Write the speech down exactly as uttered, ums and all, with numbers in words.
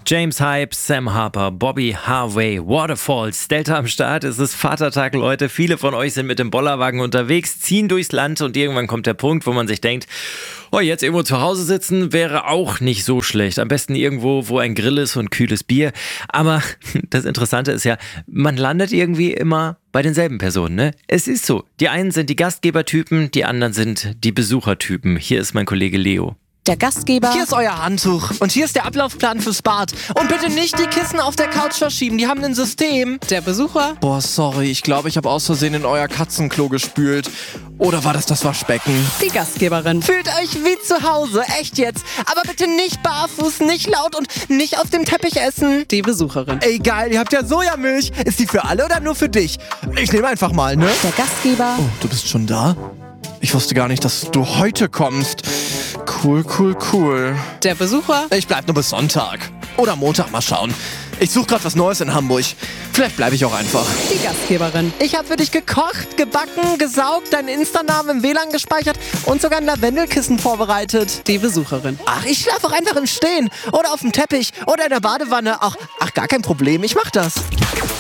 James Hype, Sam Harper, Bobby Harvey, Waterfalls, Delta am Start. Es ist Vatertag, Leute. Viele von euch sind mit dem Bollerwagen unterwegs, ziehen durchs Land und irgendwann kommt der Punkt, wo man sich denkt, oh, jetzt irgendwo zu Hause sitzen wäre auch nicht so schlecht. Am besten irgendwo, wo ein Grill ist und kühles Bier. Aber das Interessante ist ja, man landet irgendwie immer bei denselben Personen, ne? Es ist so. Die einen sind die Gastgebertypen, die anderen sind die Besuchertypen. Hier ist mein Kollege Leo. Der Gastgeber. Hier ist euer Handtuch und hier ist der Ablaufplan fürs Bad. Und bitte nicht die Kissen auf der Couch verschieben, die haben ein System. Der Besucher. Boah, sorry, ich glaube, ich habe aus Versehen in euer Katzenklo gespült. Oder war das das Waschbecken? Die Gastgeberin. Fühlt euch wie zu Hause, echt jetzt. Aber bitte nicht barfuß, nicht laut und nicht auf dem Teppich essen. Die Besucherin. Ey, geil, ihr habt ja Sojamilch. Ist die für alle oder nur für dich? Ich nehme einfach mal, ne? Der Gastgeber. Oh, du bist schon da? Ich wusste gar nicht, dass du heute kommst. Cool, cool, cool. Der Besucher. Ich bleib nur bis Sonntag. Oder Montag, mal schauen. Ich suche gerade was Neues in Hamburg. Vielleicht bleibe ich auch einfach. Die Gastgeberin. Ich habe für dich gekocht, gebacken, gesaugt, deinen Insta-Namen im W L A N gespeichert und sogar ein Lavendelkissen vorbereitet. Die Besucherin. Ach, ich schlafe auch einfach im Stehen. Oder auf dem Teppich. Oder in der Badewanne. Ach, ach, gar kein Problem. Ich mach das.